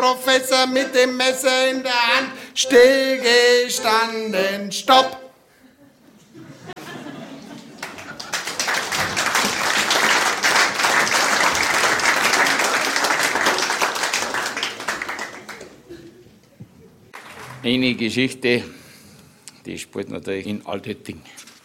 Professor mit dem Messer in der Hand, stillgestanden, stopp! Eine Geschichte, die spielt natürlich in Altötting.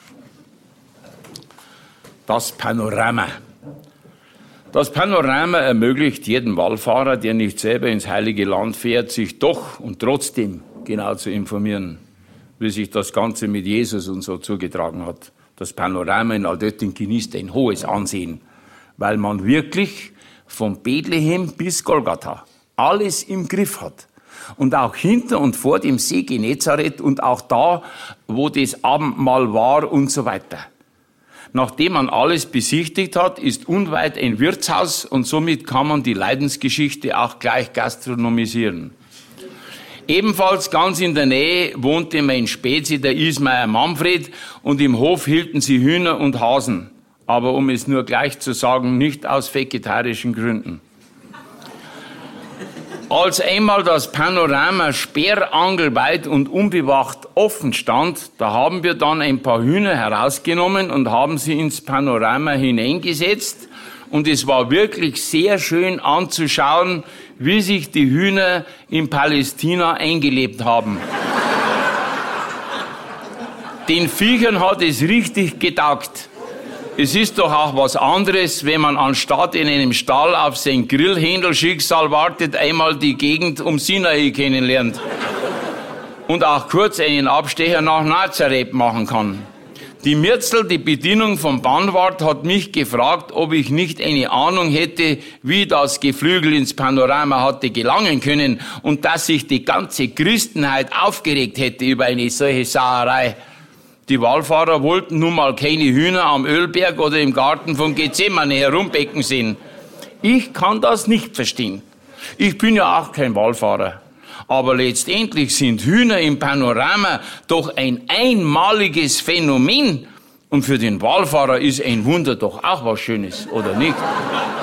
Das Panorama. Das Panorama ermöglicht jedem Wallfahrer, der nicht selber ins Heilige Land fährt, sich doch und trotzdem genau zu informieren, wie sich das Ganze mit Jesus und so zugetragen hat. Das Panorama in Altötting genießt ein hohes Ansehen, weil man wirklich von Bethlehem bis Golgatha alles im Griff hat. Und auch hinter und vor dem See Genezareth und auch da, wo das Abendmahl war und so weiter. Nachdem man alles besichtigt hat, ist unweit ein Wirtshaus und somit kann man die Leidensgeschichte auch gleich gastronomisieren. Ebenfalls ganz in der Nähe wohnte mein Spezi, der Ismaier Manfred, und im Hof hielten sie Hühner und Hasen. Aber um es nur gleich zu sagen, nicht aus vegetarischen Gründen. Als einmal das Panorama sperrangelweit und unbewacht offen stand, da haben wir dann ein paar Hühner herausgenommen und haben sie ins Panorama hineingesetzt. Und es war wirklich sehr schön anzuschauen, wie sich die Hühner in Palästina eingelebt haben. Den Viechern hat es richtig getaugt. Es ist doch auch was anderes, wenn man anstatt in einem Stall auf sein Grillhändelschicksal wartet, einmal die Gegend um Sinai kennenlernt. Und auch kurz einen Abstecher nach Nazareth machen kann. Die Mirzel, die Bedienung vom Bahnwart, hat mich gefragt, ob ich nicht eine Ahnung hätte, wie das Geflügel ins Panorama hatte gelangen können und dass sich die ganze Christenheit aufgeregt hätte über eine solche Sauerei. Die Wallfahrer wollten nun mal keine Hühner am Ölberg oder im Garten von Gethsemane herumbecken sehen. Ich kann das nicht verstehen. Ich bin ja auch kein Wallfahrer. Aber letztendlich sind Hühner im Panorama doch ein einmaliges Phänomen. Und für den Wallfahrer ist ein Wunder doch auch was Schönes, oder nicht?